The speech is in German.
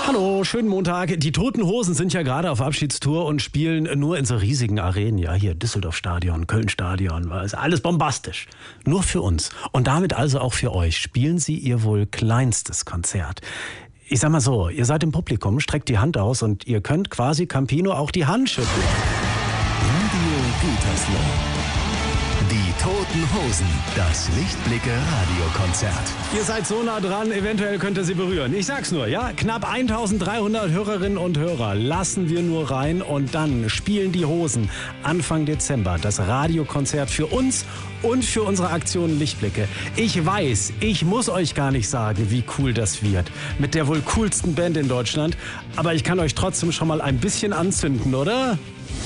Hallo, schönen Montag. Die Toten Hosen sind ja gerade auf Abschiedstour und spielen nur in so riesigen Arenen. Ja, hier Düsseldorf-Stadion, Köln-Stadion, ist alles bombastisch. Nur für uns und damit also auch für euch spielen sie ihr wohl kleinstes Konzert. Ich sag mal so, ihr seid im Publikum, streckt die Hand aus und ihr könnt quasi Campino auch die Hand schütteln. Radio Gütersloh. Die Toten Hosen, das Lichtblicke-Radiokonzert. Ihr seid so nah dran, eventuell könnt ihr sie berühren. Ich sag's nur, ja, knapp 1300 Hörerinnen und Hörer lassen wir nur rein und dann spielen die Hosen Anfang Dezember das Radiokonzert für uns und für unsere Aktion Lichtblicke. Ich weiß, ich muss euch gar nicht sagen, wie cool das wird. Mit der wohl coolsten Band in Deutschland. Aber ich kann euch trotzdem schon mal ein bisschen anzünden, oder?